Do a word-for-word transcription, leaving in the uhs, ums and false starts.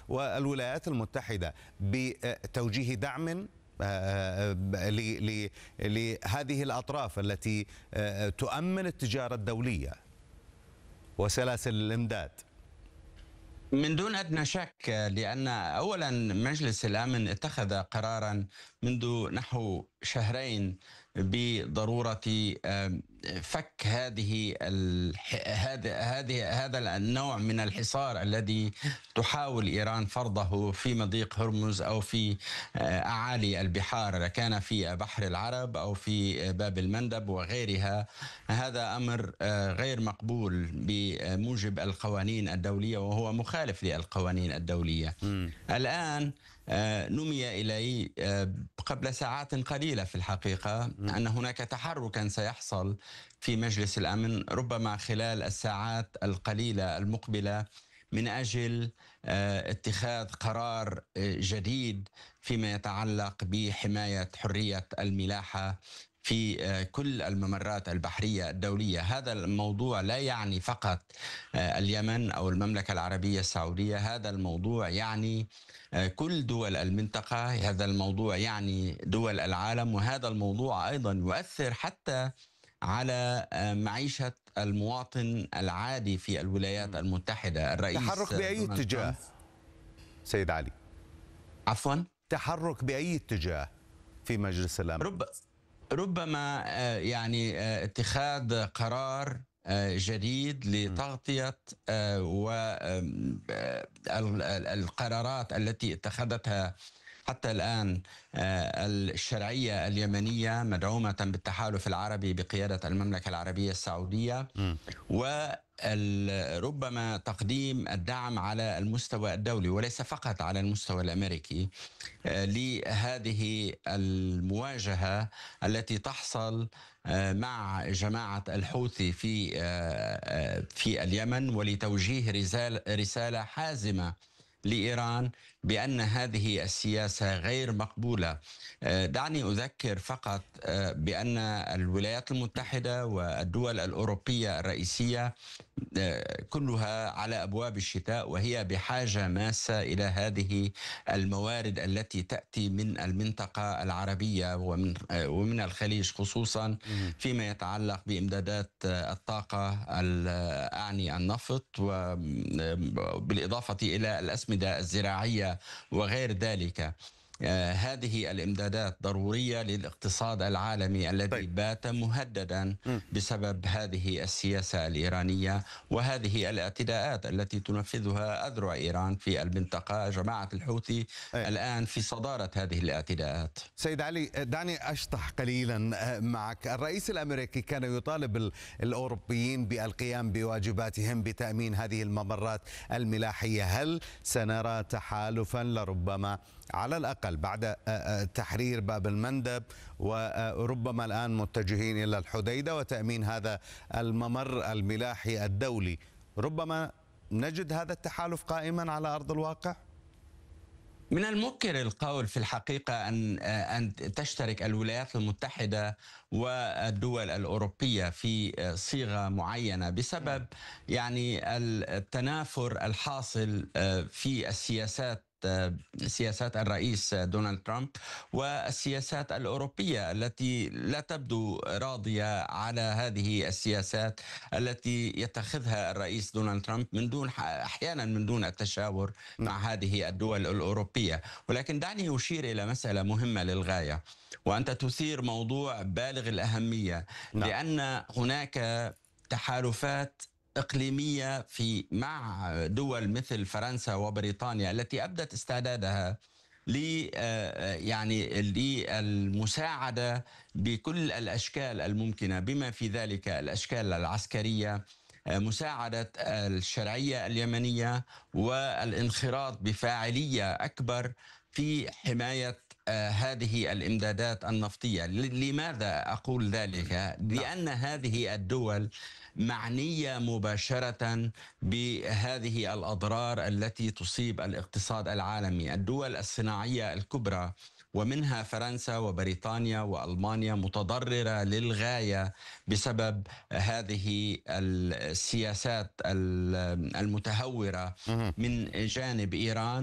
والولايات المتحدة بتوجيه دعم لهذه الأطراف التي تؤمن التجارة الدولية وسلاسل الإمداد؟ من دون أدنى شك، لأن أولا مجلس الأمن اتخذ قرارا منذ نحو شهرين بضرورة فك هذه هذا هذه هذا النوع من الحصار الذي تحاول إيران فرضه في مضيق هرمز أو في أعالي البحار، كان في بحر العرب أو في باب المندب وغيرها. هذا أمر غير مقبول بموجب القوانين الدولية، وهو مخالف للقوانين الدولية. م. الآن نمي إلي قبل ساعات قليلة في الحقيقة أن هناك تحركا سيحصل في مجلس الأمن ربما خلال الساعات القليلة المقبلة من أجل اتخاذ قرار جديد فيما يتعلق بحماية حرية الملاحة في كل الممرات البحرية الدولية. هذا الموضوع لا يعني فقط اليمن أو المملكة العربية السعودية، هذا الموضوع يعني كل دول المنطقة، هذا الموضوع يعني دول العالم، وهذا الموضوع أيضا يؤثر حتى على معيشة المواطن العادي في الولايات المتحدة. الرئيس تحرك بأي اتجاه سيد علي؟ عفوا؟ تحرك بأي اتجاه في مجلس الأمن؟ رب ربما يعني اتخاذ قرار جديد لتغطية والقرارات التي اتخذتها حتى الآن الشرعية اليمنية مدعومة بالتحالف العربي بقيادة المملكة العربية السعودية، وربما تقديم الدعم على المستوى الدولي وليس فقط على المستوى الأمريكي لهذه المواجهة التي تحصل مع جماعة الحوثي في في اليمن، ولتوجيه رسالة حازمة لإيران بأن هذه السياسة غير مقبولة. دعني أذكر فقط بأن الولايات المتحدة والدول الأوروبية الرئيسية كلها على أبواب الشتاء، وهي بحاجة ماسة إلى هذه الموارد التي تأتي من المنطقة العربية ومن ومن الخليج، خصوصا فيما يتعلق بإمدادات الطاقة أعني النفط، وبالإضافة إلى الأسمدة الزراعية وغير ذلك. آه هذه الإمدادات ضرورية للاقتصاد العالمي الذي طيب. بات مهددا بسبب هذه السياسة الإيرانية وهذه الاعتداءات التي تنفذها أذرع إيران في المنطقة. جماعة الحوثي أي. الآن في صدارة هذه الاعتداءات. سيد علي، دعني أشطح قليلا معك. الرئيس الأمريكي كان يطالب الأوروبيين بالقيام بواجباتهم بتأمين هذه الممرات الملاحية. هل سنرى تحالفا لربما على الأقل بعد تحرير باب المندب، وربما الآن متجهين إلى الحديدة وتأمين هذا الممر الملاحي الدولي، ربما نجد هذا التحالف قائما على أرض الواقع؟ من الممكن القول في الحقيقة أن أن تشترك الولايات المتحدة والدول الأوروبية في صيغة معينة بسبب يعني التنافر الحاصل في السياسات سياسات الرئيس دونالد ترامب والسياسات الأوروبية التي لا تبدو راضية على هذه السياسات التي يتخذها الرئيس دونالد ترامب من دون أحيانا من دون التشاور مع هذه الدول الأوروبية. ولكن دعني أشير إلى مسألة مهمة للغاية، وأنت تثير موضوع بالغ الأهمية، لأن هناك تحالفات إقليمية في مع دول مثل فرنسا وبريطانيا التي أبدت استعدادها ل يعني للمساعدة بكل الأشكال الممكنة بما في ذلك الأشكال العسكرية، مساعدة الشرعية اليمنية والانخراط بفاعلية أكبر في حماية هذه الإمدادات النفطية. لماذا أقول ذلك؟ لأن هذه الدول معنية مباشرة بهذه الأضرار التي تصيب الاقتصاد العالمي. الدول الصناعية الكبرى ومنها فرنسا وبريطانيا وألمانيا متضررة للغاية بسبب هذه السياسات المتهورة من جانب إيران.